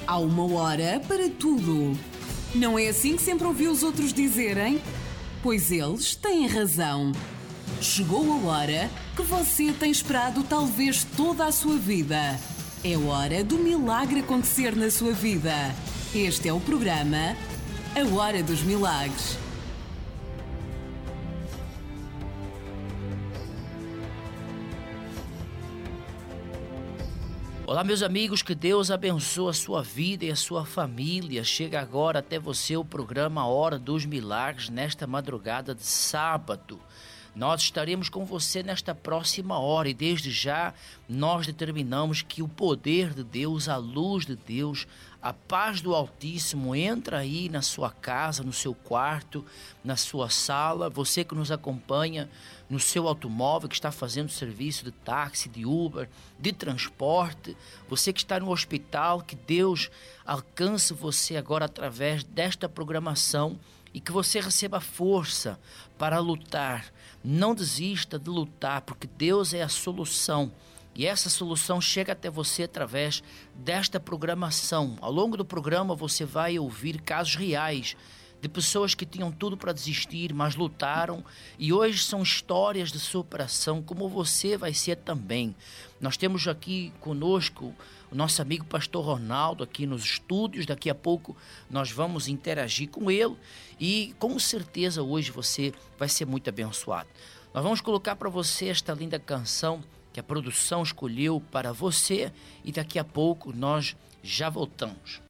Há uma hora para tudo. Não é assim que sempre ouvi os outros dizerem? Pois eles têm razão. Chegou a hora que você tem esperado talvez toda a sua vida. É hora do milagre acontecer na sua vida. Este é o programa A Hora dos Milagres. Olá, meus amigos, que Deus abençoe a sua vida e a sua família. Chega agora até você o programa A Hora dos Milagres, nesta madrugada de sábado. Nós estaremos com você nesta próxima hora e desde já nós determinamos que o poder de Deus, a luz de Deus, a paz do Altíssimo entra aí na sua casa, no seu quarto, na sua sala. Você que nos acompanha no seu automóvel, que está fazendo serviço de táxi, de Uber, de transporte. Você que está no hospital, que Deus alcance você agora através desta programação e que você receba força para lutar. Não desista de lutar, porque Deus é a solução. E essa solução chega até você através desta programação. Ao longo do programa você vai ouvir casos reais de pessoas que tinham tudo para desistir, mas lutaram, e hoje são histórias de superação, como você vai ser também. Nós temos aqui conosco o nosso amigo pastor Ronaldo aqui nos estúdios. Daqui a pouco nós vamos interagir com ele e com certeza hoje você vai ser muito abençoado. Nós vamos colocar para você esta linda canção que a produção escolheu para você e daqui a pouco nós já voltamos.